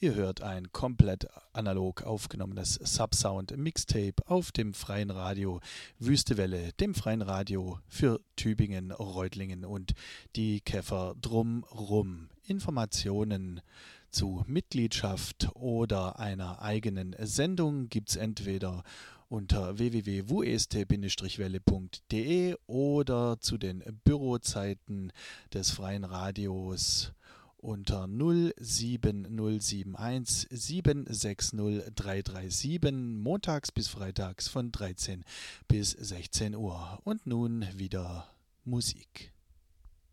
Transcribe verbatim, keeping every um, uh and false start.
Ihr hört ein komplett analog aufgenommenes Subsound-Mixtape auf dem Freien Radio Wüstewelle, dem Freien Radio für Tübingen, Reutlingen und die Käfer drumrum. Informationen zu Mitgliedschaft oder einer eigenen Sendung gibt es entweder unter w w w punkt w e s t bindestrich welle punkt d e oder zu den Bürozeiten des Freien Radios unter null sieben null sieben eins sieben sechs null drei drei sieben montags bis freitags von dreizehn bis sechzehn Uhr. Und nun wieder Musik.